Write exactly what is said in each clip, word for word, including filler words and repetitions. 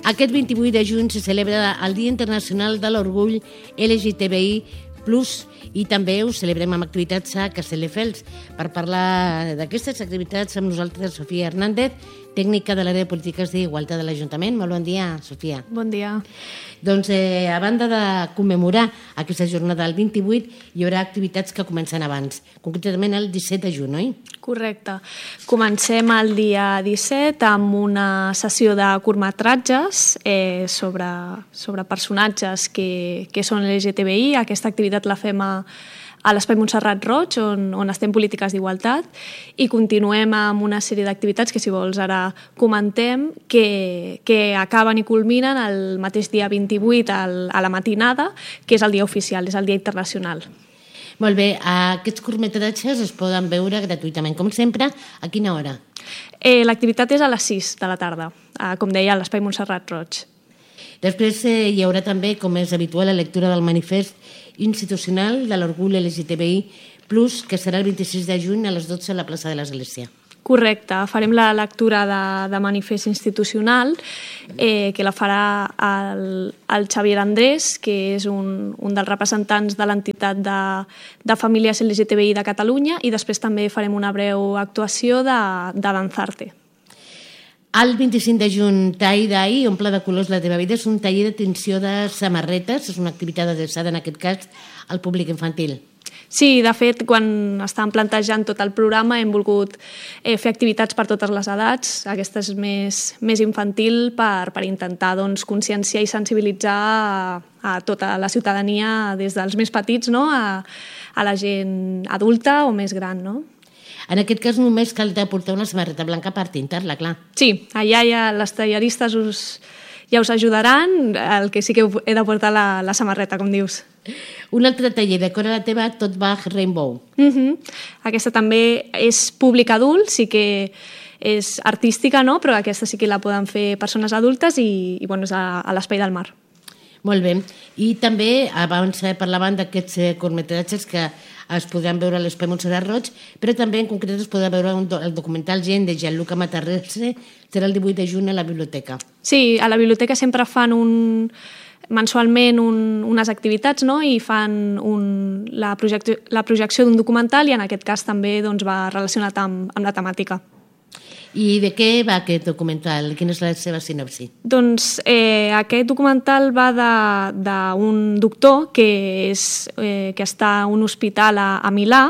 Aquest vint-i-vuit de juny se celebra el Dia Internacional de l'Orgull L G T B I plus, i també ho celebrem amb activitats a Castelldefels. Per parlar d'aquestes activitats amb nosaltres Sofia Hernández, tècnica de l'àrea de polítiques d'igualtat de l'Ajuntament. Molt bon dia, Sofia. Bon dia. Doncs eh, a banda de commemorar aquesta jornada del vint-i-vuit, hi haurà activitats que comencen abans, concretament el disset de juny, oi? Correcte. Comencem el dia disset amb una sessió de curtmetratges eh, sobre, sobre personatges que, que són L G T B I. Aquesta activitat la fem a a l'Espai Montserrat Roig, on, on estem polítiques d'igualtat, i continuem amb una sèrie d'activitats que, si vols, ara comentem, que, que acaben i culminen el mateix dia vint-i-vuit al, a la matinada, que és el dia oficial, és el dia internacional. Molt bé, aquests curtmetratges es poden veure gratuïtament, com sempre. A quina hora? Eh, L'activitat és a les sis de la tarda, a, com deia, a l'Espai Montserrat Roig. Després eh, hi haurà també, com és habitual, la lectura del manifest institucional de l'Orgull L G T B I plus, que serà el vint-i-sis de juny a les dotze a la plaça de l'Església. Correcte, farem la lectura de, de manifest institucional, eh, que la farà el, el Xavier Andrés, que és un, un dels representants de l'entitat de, de famílies L G T B I de Catalunya, i després també farem una breu actuació de, de Danzarte. El vint-i-cinc de juny, Tall d'Ai, omple de colors la teva vida, és un taller de tinció de samarretes, és una activitat adreçada, en aquest cas, al públic infantil. Sí, de fet, quan estàvem plantejant tot el programa hem volgut eh, fer activitats per totes les edats, aquesta és més, més infantil, per, per intentar doncs, conscienciar i sensibilitzar a, a tota la ciutadania, des dels més petits, no?, a, a la gent adulta o més gran, no? En aquest cas només cal portar una samarreta blanca per tintar-la, clar. Sí, allà ja les talleristes us, ja us ajudaran, el que sí que he de portar la, la samarreta, com dius. Un altre taller, Decora la teva Tot Bach Rainbow. Uh-huh. Aquesta també és públic adult, sí que és artística, no? Però aquesta sí que la poden fer persones adultes i, i bueno, és a, a l'Espai del Mar. Molt bé. I també, abans parlaven d'aquests curtmetratges que es podran veure a l'Espai Montserrat Roig, però també en concret es podrà veure un do, el documental Gent de Gianluca Matarrese, serà el divuit de juny a la biblioteca. Sí, a la biblioteca sempre fan un, mensualment un, unes activitats, no?, i fan un, la, projecció, la projecció d'un documental, i en aquest cas també doncs, va relacionat amb, amb la temàtica. I de què va aquest documental? Quina és la seva sinopsi? Doncs eh, aquest documental va d'un doctor que, és, eh, que està a un hospital a, a Milà,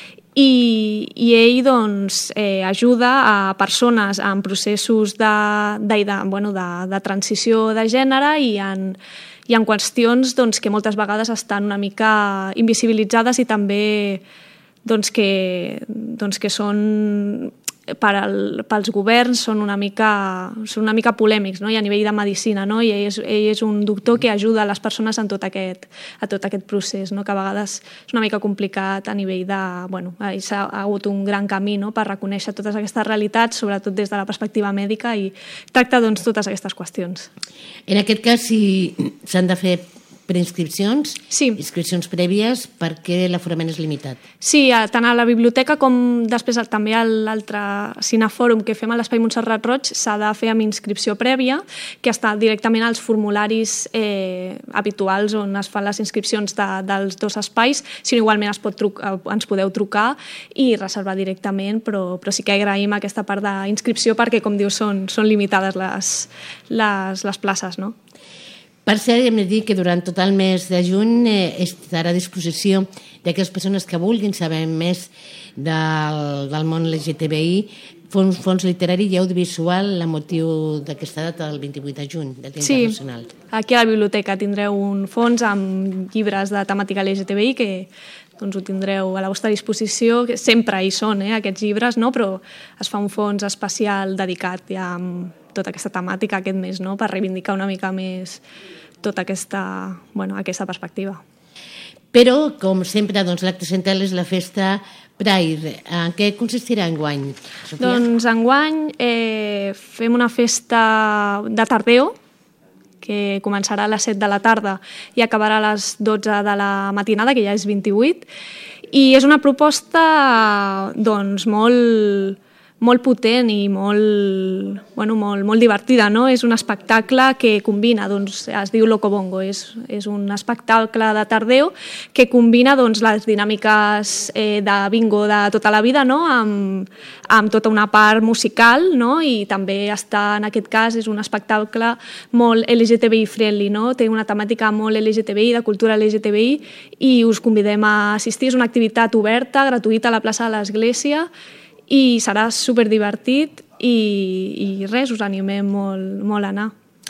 i, i ell doncs, eh, ajuda a persones en processos de, de, de, bueno, de, de transició de gènere i en, i en qüestions doncs, que moltes vegades estan una mica invisibilitzades i també doncs, que, doncs, que són... Per al, pels governs són una mica, són una mica polèmics, no? I a nivell de medicina, no? I ell és, ell és un doctor que ajuda les persones en tot aquest, a tot aquest procés, no? Que a vegades és una mica complicat a nivell de... Bueno, s'ha hagut un gran camí, no?, per reconèixer totes aquestes realitats, sobretot des de la perspectiva mèdica, i tracta doncs, totes aquestes qüestions. En aquest cas, si s'han de fer preinscripcions, sí. inscripcions prèvies, perquè l'aforament és limitat. Sí, tant a la biblioteca com després també a l'altre cinefòrum que fem a l'Espai Montserrat Roig s'ha de fer amb inscripció prèvia, que està directament als formularis eh, habituals on es fan les inscripcions de, dels dos espais, sinó igualment es pot trucar, ens podeu trucar i reservar directament, però, però sí que agraïm aquesta part d'inscripció perquè, com dius, són, són limitades les, les, les places, no? Per cert, hem de dir que durant tot el mes de juny eh, estarà a disposició d'aquelles persones que vulguin saber més del, del món L G T B I, fons, fons literari i audiovisual a motiu d'aquesta data del vint-i-vuit de juny, del Dia Internacional. Sí, aquí a la biblioteca tindreu un fons amb llibres de temàtica L G T B I que doncs, ho tindreu a la vostra disposició, que sempre hi són, eh, aquests llibres, no? Però es fa un fons especial dedicat ja amb tota aquesta temàtica aquest mes, no?, per reivindicar una mica més tota aquesta, bueno, aquesta perspectiva. Però, com sempre, doncs, l'acte central és la festa Pride. En què consistirà enguany, Sofia? Doncs enguany eh, fem una festa de tardeo, que començarà a les set de la tarda i acabarà a les dotze de la matinada, que ja és vint-i-vuit, i és una proposta doncs, molt, molt potent i molt, bueno, molt, molt divertida, no? És un espectacle que combina, doncs, es diu Locobongo, és, és un espectacle de tardeu que combina doncs, les dinàmiques eh, de bingo de tota la vida, no? amb, amb tota una part musical, no? I també està, en aquest cas, és un espectacle molt L G T B I friendly, no? Té una temàtica molt L G T B I, de cultura L G T B I, i us convidem a assistir. És una activitat oberta, gratuïta, a la plaça de l'Església, i serà superdivertit i, i res, us animem molt, molt a anar.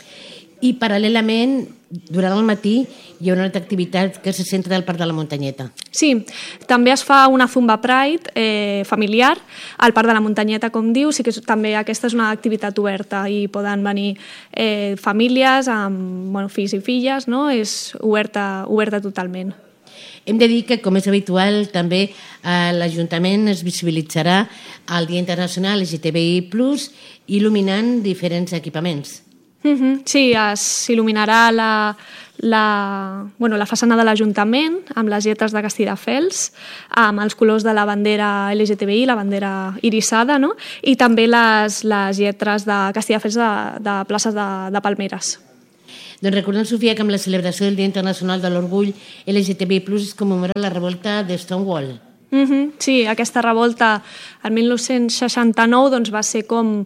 I paral·lelament, durant el matí, hi ha una altra activitat que se centra al Parc de la Muntanyeta. Sí, també es fa una Zumba Pride eh, familiar al Parc de la Muntanyeta, com diu. Sí que és, també aquesta és una activitat oberta i poden venir eh, famílies amb bueno, fills i filles, no? És oberta, oberta totalment. Hem de dir que, com és habitual, també a l'Ajuntament es visibilitzarà el Dia Internacional L G T B I plus, il·luminant diferents equipaments. Mm-hmm. Sí, s'il·luminarà la, la, bueno, la façana de l'Ajuntament amb les lletres de Castelldefels, amb els colors de la bandera L G T B I, la bandera irisada, no? I també les, les lletres de Castelldefels de, de places de, de palmeres. Doncs recordem, Sofia, que amb la celebració del Dia Internacional de l'Orgull L G T B I plus, es commemora la revolta de Stonewall. Mm-hmm. Sí, aquesta revolta el mil nou-cents seixanta-nou doncs, va ser com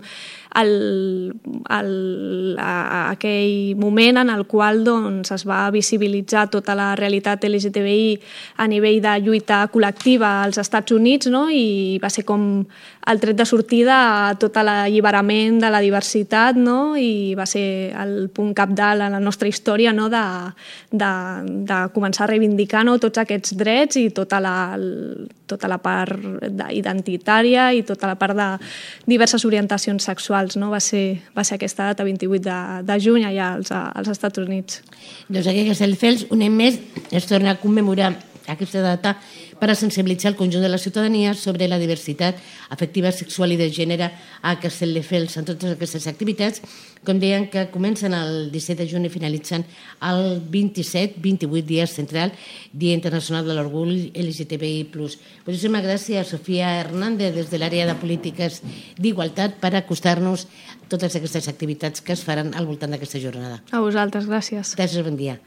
el, el, a, aquell moment en el qual doncs, es va visibilitzar tota la realitat L G T B I a nivell de lluita col·lectiva als Estats Units, no? I va ser com el tret de sortida a tot l'alliberament de la diversitat, no? I va ser el punt cabdal en la nostra història, no? de, de, de començar a reivindicar, no? Tots aquests drets i tota la, tota la part identitària i tota la part de diverses orientacions sexuals, no? Va ser, va ser aquesta data, vint-i-vuit de, de juny, allà als, als Estats Units. Doncs aquí a Castelldefels, un any més, es torna a commemorar aquesta data per a sensibilitzar el conjunt de la ciutadania sobre la diversitat afectiva, sexual i de gènere a Castelldefels. En totes aquestes activitats, com deien, que comencen el disset de juny i finalitzen el vint-i-set vint-i-vuit, dia central, Dia Internacional de l'Orgull L G T B I plus. Moltíssimes gràcies, Sofia Hernández, des de l'àrea de polítiques d'igualtat, per acostar-nos totes aquestes activitats que es faran al voltant d'aquesta jornada. A vosaltres, gràcies. Gràcies, bon dia.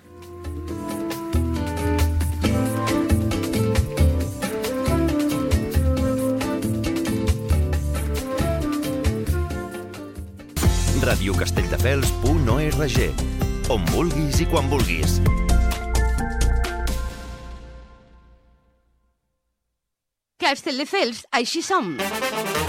radio castelldefels punt org. On vulguis i quan vulguis. Castelldefels, així som.